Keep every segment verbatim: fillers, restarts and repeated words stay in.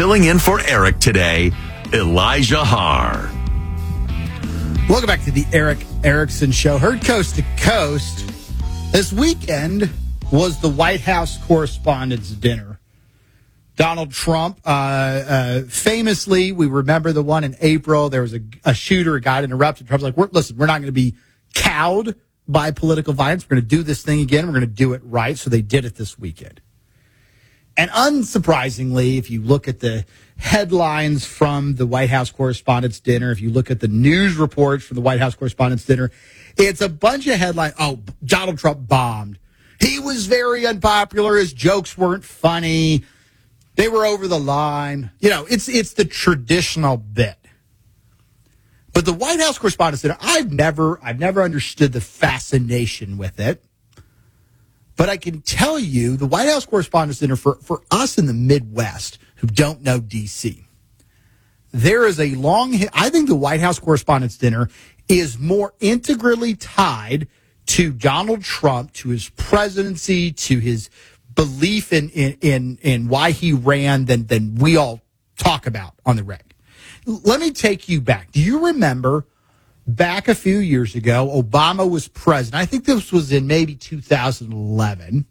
Filling in for Eric today, Elijah Harr. Welcome back to the Eric Erickson Show. Heard coast to coast. This weekend was the White House Correspondents' Dinner. Donald Trump, uh, uh, famously, we remember the one in April. There was a, a shooter, a guy interrupted. Trump's like, we're, listen, we're not going to be cowed by political violence. We're going to do this thing again. We're going to do it right. So they did it this weekend. And unsurprisingly, if you look at the headlines from the White House Correspondents' Dinner, if you look at the news reports from the White House Correspondents' Dinner, it's a bunch of headlines. Oh, Donald Trump bombed. He was very unpopular. His jokes weren't funny. They were over the line. You know, it's it's the traditional bit. But the White House Correspondents' Dinner, I've never I've never understood the fascination with it. But I can tell you, the White House Correspondents' Dinner, for, for us in the Midwest who don't know D C, there is a long, I think the White House Correspondents' Dinner is more integrally tied to Donald Trump, to his presidency, to his belief in in in, in why he ran than, than we all talk about on the reg. Let me take you back. Do you remember back a few years ago, Obama was president? I think this was in maybe two thousand eleven.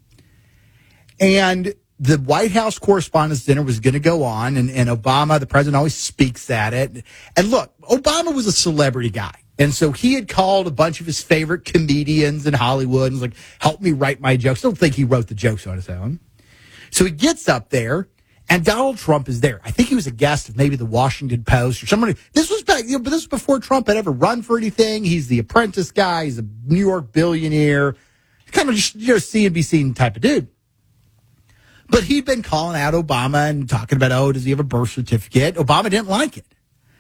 And the White House Correspondents' Dinner was going to go on, and, and Obama, the president, always speaks at it. And look, Obama was a celebrity guy. And so he had called a bunch of his favorite comedians in Hollywood and was like, help me write my jokes. I don't think he wrote the jokes on his own. So he gets up there, and Donald Trump is there. I think he was a guest of maybe the Washington Post or somebody. This was back, you know, but this was before Trump had ever run for anything. He's the apprentice guy. He's a New York billionaire. Kind of just, you know, see and be seen type of dude. But he'd been calling out Obama and talking about, oh, does he have a birth certificate? Obama didn't like it.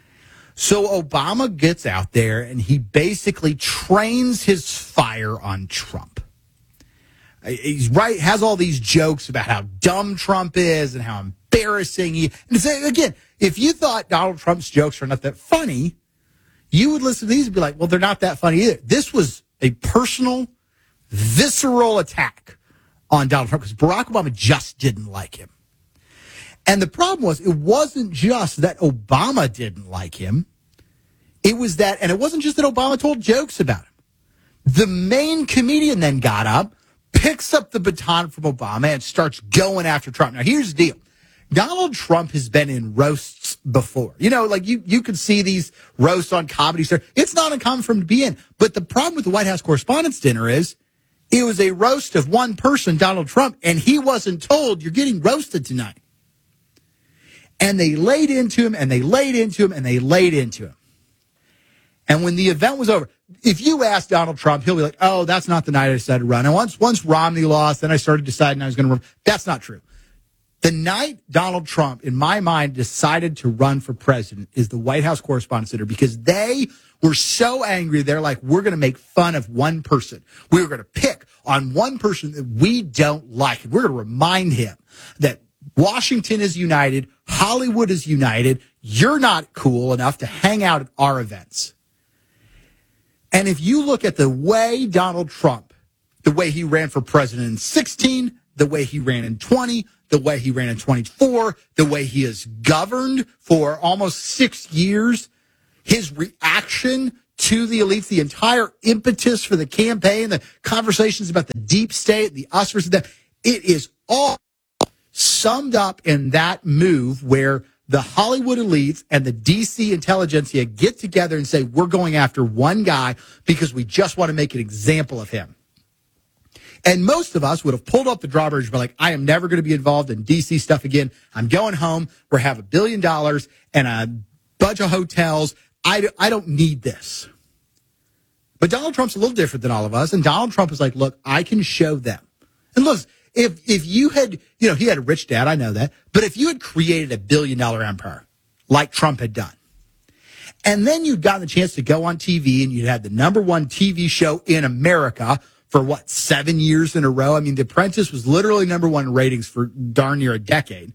So Obama gets out there and he basically trains his fire on Trump. He's right, has all these jokes about how dumb Trump is and how embarrassing he. And say, again, if you thought Donald Trump's jokes are not that funny, you would listen to these and be like, well, they're not that funny either. This was a personal, visceral attack on Donald Trump because Barack Obama just didn't like him. And the problem was, it wasn't just that Obama didn't like him. It was that, and it wasn't just that Obama told jokes about him. The main comedian then got up, picks up the baton from Obama, and starts going after Trump. Now, here's the deal. Donald Trump has been in roasts before. You know, like you, you could see these roasts on Comedy Store. It's not uncommon for him to be in. But the problem with the White House Correspondents' Dinner is it was a roast of one person, Donald Trump, and he wasn't told, you're getting roasted tonight. And they laid into him, and they laid into him, and they laid into him. And when the event was over, if you ask Donald Trump, he'll be like, oh, that's not the night I decided to run. And once once Romney lost, then I started deciding I was going to run. That's not true. The night Donald Trump, in my mind, decided to run for president is the White House Correspondents' Dinner because they were so angry. They're like, we're going to make fun of one person. We're going to pick on one person that we don't like. We're going to remind him that Washington is united. Hollywood is united. You're not cool enough to hang out at our events. And if you look at the way Donald Trump, the way he ran for president in sixteen, the way he ran in twenty, the way he ran in twenty-four, the way he has governed for almost six years, his reaction to the elites, the entire impetus for the campaign, the conversations about the deep state, the us versus them, it is all summed up in that move where the Hollywood elites and the D C intelligentsia get together and say, we're going after one guy because we just want to make an example of him. And most of us would have pulled up the drawbridge and be like, I am never going to be involved in D C stuff again. I'm going home. We have a billion dollars and a bunch of hotels. I, I don't need this. But Donald Trump's a little different than all of us. And Donald Trump is like, look, I can show them. And look, If if you had, you know, he had a rich dad, I know that. But if you had created a billion dollar empire like Trump had done, and then you'd gotten the chance to go on T V and you'd had the number one T V show in America for what, seven years in a row? I mean, The Apprentice was literally number one in ratings for darn near a decade.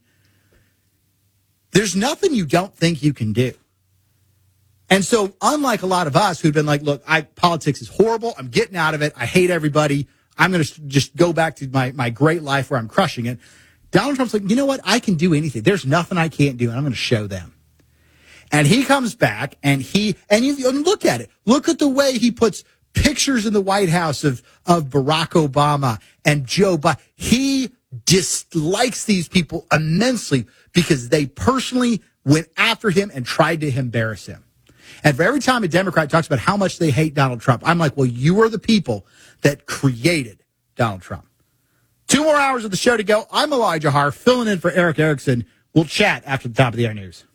There's nothing you don't think you can do. And so unlike a lot of us who've been like, look, I politics is horrible. I'm getting out of it. I hate everybody. I'm going to just go back to my, my great life where I'm crushing it. Donald Trump's like, you know what? I can do anything. There's nothing I can't do, and I'm going to show them. And he comes back, and he and you and look at it. Look at the way he puts pictures in the White House of, of Barack Obama and Joe Biden. He dislikes these people immensely because they personally went after him and tried to embarrass him. And for every time a Democrat talks about how much they hate Donald Trump, I'm like, well, you are the people that created Donald Trump. Two more hours of the show to go. I'm Elijah Har, filling in for Eric Erickson. We'll chat after the top of the air news.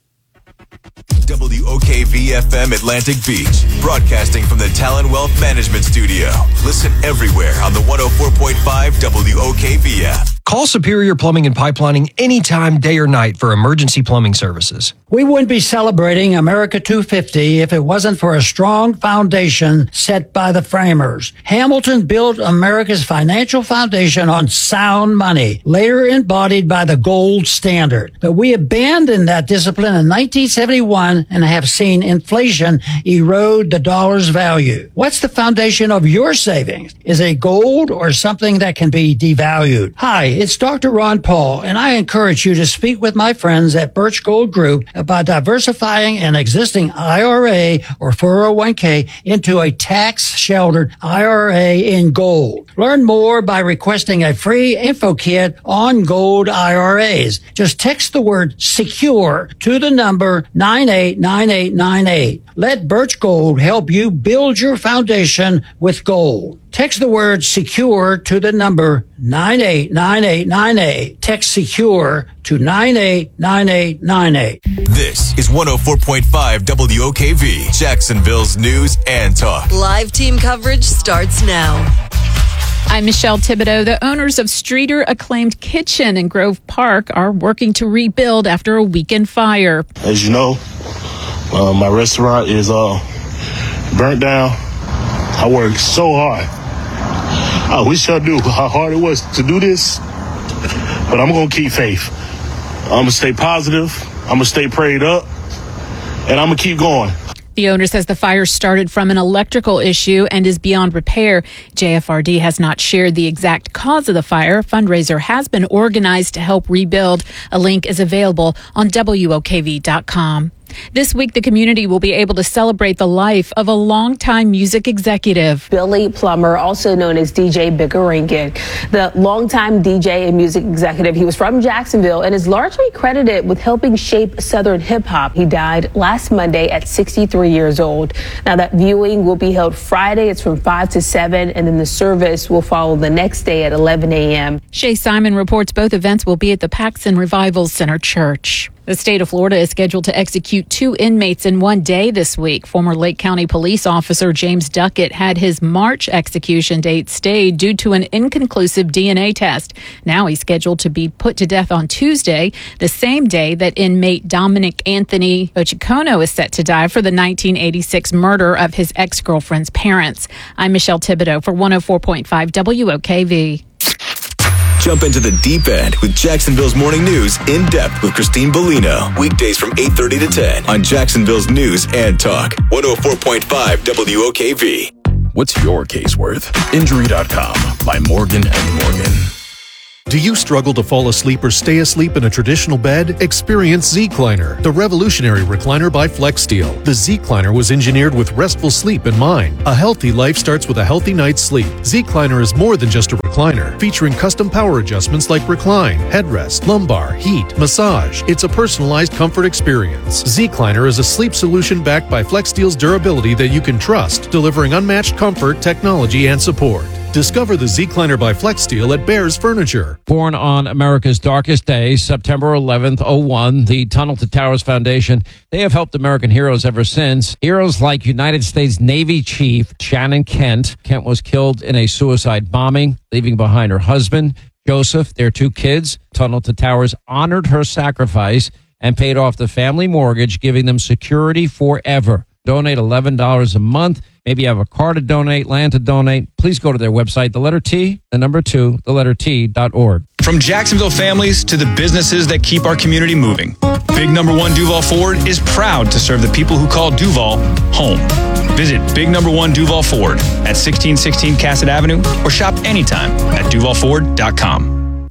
W O K V F M Atlantic Beach, broadcasting from the Talon Wealth Management Studio. Listen everywhere on the one oh four point five W O K V F. Call Superior Plumbing and Pipelining anytime, day or night, for emergency plumbing services. We wouldn't be celebrating America two fifty if it wasn't for a strong foundation set by the framers. Hamilton built America's financial foundation on sound money, later embodied by the gold standard. But we abandoned that discipline in nineteen seventy-one and have seen inflation erode the dollar's value. What's the foundation of your savings? Is it gold or something that can be devalued? Hi, it's Doctor Ron Paul, and I encourage you to speak with my friends at Birch Gold Group about diversifying an existing I R A or four oh one k into a tax-sheltered I R A in gold. Learn more by requesting a free info kit on gold I R As. Just text the word SECURE to the number nine eight nine eight nine eight. Let Birch Gold help you build your foundation with gold. Text the word SECURE to the number nine eight nine eight nine eight. Text SECURE to nine eight nine eight nine eight. This is one oh four point five W O K V, Jacksonville's news and talk. Live team coverage starts now. I'm Michelle Thibodeau. The owners of Streeter Acclaimed Kitchen in Grove Park are working to rebuild after a weekend fire. As you know, uh, my restaurant is uh, burnt down. I worked so hard. I wish I knew how hard it was to do this, but I'm going to keep faith. I'm going to stay positive. I'm going to stay prayed up, and I'm going to keep going. The owner says the fire started from an electrical issue and is beyond repair. J F R D has not shared the exact cause of the fire. A fundraiser has been organized to help rebuild. A link is available on W O K V dot com. This week, the community will be able to celebrate the life of a longtime music executive. Billy Plummer, also known as D J Biggeringin, the longtime D J and music executive. He was from Jacksonville and is largely credited with helping shape Southern hip hop. He died last Monday at sixty-three years old. Now, that viewing will be held Friday. It's from five to seven, and then the service will follow the next day at eleven a.m. Shay Simon reports both events will be at the Paxson Revival Center Church. The state of Florida is scheduled to execute two inmates in one day this week. Former Lake County police officer James Duckett had his March execution date stayed due to an inconclusive D N A test. Now he's scheduled to be put to death on Tuesday, the same day that inmate Dominic Anthony Ochikono is set to die for the nineteen eighty-six murder of his ex-girlfriend's parents. I'm Michelle Thibodeau for one oh four point five W O K V. Jump into the deep end with Jacksonville's Morning News in depth with Christine Bellino. Weekdays from eight thirty to ten on Jacksonville's News and Talk. one oh four point five W O K V. What's your case worth? Injury dot com by Morgan and Morgan. Do you struggle to fall asleep or stay asleep in a traditional bed? Experience Z-Cliner, the revolutionary recliner by FlexSteel. The Z-Cliner was engineered with restful sleep in mind. A healthy life starts with a healthy night's sleep. Z-Cliner is more than just a recliner, featuring custom power adjustments like recline, headrest, lumbar, heat, massage. It's a personalized comfort experience. Z-Cliner is a sleep solution backed by FlexSteel's durability that you can trust, delivering unmatched comfort, technology, and support. Discover the Z-Cliner by FlexSteel at Bears Furniture. Born on America's darkest day, September eleventh, oh one, the Tunnel to Towers Foundation, they have helped American heroes ever since. Heroes like United States Navy Chief Shannon Kent. Kent was killed in a suicide bombing, leaving behind her husband, Joseph, their two kids. Tunnel to Towers honored her sacrifice and paid off the family mortgage, giving them security forever. Donate eleven dollars a month. Maybe you have a car to donate, land to donate. Please go to their website, the letter T, the number two, the letter T dot org. From Jacksonville families to the businesses that keep our community moving, Big Number One Duval Ford is proud to serve the people who call Duval home. Visit Big Number One Duval Ford at sixteen sixteen Cassett Avenue or shop anytime at duval ford dot com.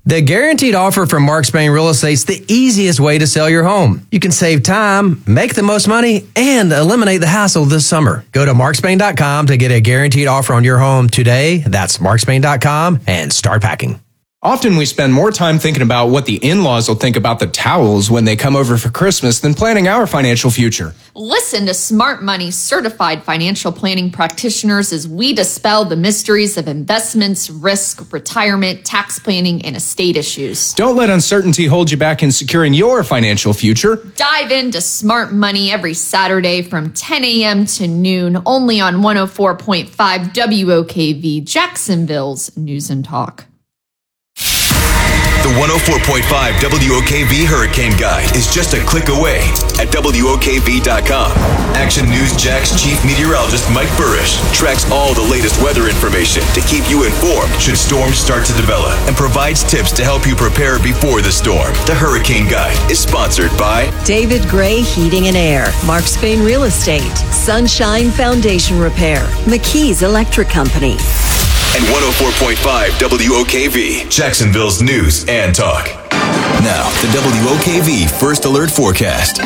The guaranteed offer from Mark Spain Real Estate is the easiest way to sell your home. You can save time, make the most money, and eliminate the hassle this summer. Go to mark spain dot com to get a guaranteed offer on your home today. That's mark spain dot com and start packing. Often we spend more time thinking about what the in-laws will think about the towels when they come over for Christmas than planning our financial future. Listen to Smart Money certified financial planning practitioners as we dispel the mysteries of investments, risk, retirement, tax planning, and estate issues. Don't let uncertainty hold you back in securing your financial future. Dive into Smart Money every Saturday from ten a.m. to noon, only on one oh four point five W O K V, Jacksonville's News and Talk. The one oh four point five W O K V Hurricane Guide is just a click away at W O K V dot com. Action News Jack's chief meteorologist Mike Burrish tracks all the latest weather information to keep you informed should storms start to develop and provides tips to help you prepare before the storm. The Hurricane Guide is sponsored by David Gray Heating and Air, Mark Spain Real Estate, Sunshine Foundation Repair, McKee's Electric Company. And one oh four point five W O K V, Jacksonville's News and Talk. Now, the W O K V First Alert Forecast.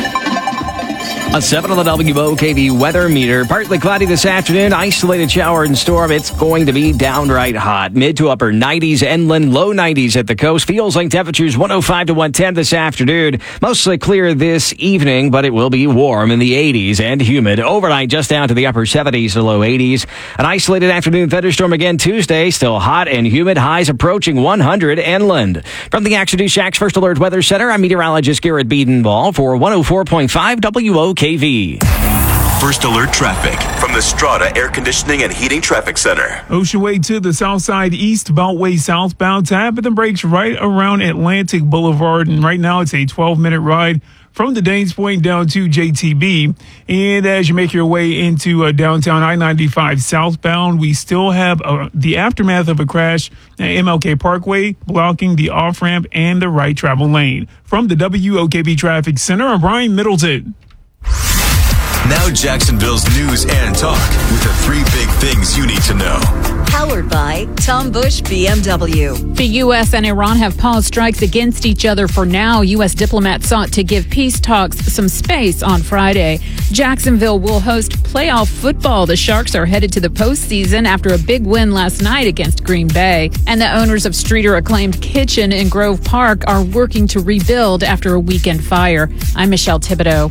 A seven on the W O K V weather meter. Partly cloudy this afternoon. Isolated shower and storm. It's going to be downright hot. Mid to upper nineties, inland, low nineties at the coast. Feels like temperatures one oh five to one ten this afternoon. Mostly clear this evening, but it will be warm in the eighties and humid. Overnight, just down to the upper seventies to low eighties. An isolated afternoon thunderstorm again Tuesday. Still hot and humid. Highs approaching one hundred inland. From the Action News Shack's First Alert Weather Center, I'm meteorologist Garrett Biedenball for one oh four point five W O K V. First Alert Traffic from the Strata Air Conditioning and Heating Traffic Center. Ocean Way to the south side east, Beltway southbound. Tap at the brakes right around Atlantic Boulevard. And right now it's a twelve minute ride from the Danes Point down to J T B. And as you make your way into uh, downtown I ninety-five southbound, we still have uh, the aftermath of a crash at M L K Parkway, blocking the off-ramp and the right travel lane. From the W O K V Traffic Center, I'm Brian Middleton. Now Jacksonville's News and Talk with the three big things you need to know. Powered by Tom Bush B M W. The U S and Iran have paused strikes against each other for now. U S diplomats sought to give peace talks some space on Friday. Jacksonville will host playoff football. The Sharks are headed to the postseason after a big win last night against Green Bay. And the owners of Streeter-acclaimed Kitchen in Grove Park are working to rebuild after a weekend fire. I'm Michelle Thibodeau.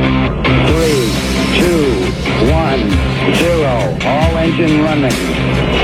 Three, two, one, zero. All engine running.